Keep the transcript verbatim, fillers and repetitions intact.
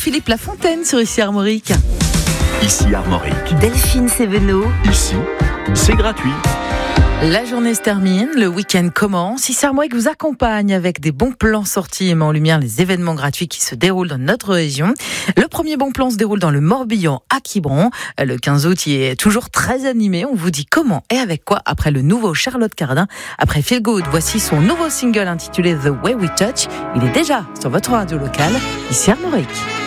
Philippe Lafontaine sur Ici Armorique. Ici Armorique. Delphine Sévenot. Ici, c'est gratuit. La journée se termine, le week-end commence. Ici Armorique vous accompagne avec des bons plans sortis et met en lumière les événements gratuits qui se déroulent dans notre région. Le premier bon plan se déroule dans le Morbihan à Quiberon. Le quinze août, il est toujours très animé. On vous dit comment et avec quoi après le nouveau Charlotte Cardin. Après Feel Good, voici son nouveau single intitulé The Way We Touch. Il est déjà sur votre radio locale, Ici Armorique.